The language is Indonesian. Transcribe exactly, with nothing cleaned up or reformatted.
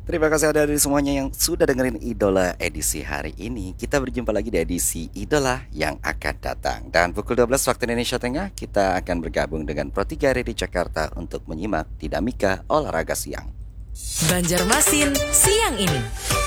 Terima kasih ada dari semuanya yang sudah dengerin Idola edisi hari ini. Kita berjumpa lagi di edisi Idola yang akan datang. Dan pukul dua belas waktu Indonesia Tengah, kita akan bergabung dengan Pro tiga R di Jakarta untuk menyimak dinamika olahraga siang. Banjarmasin siang ini.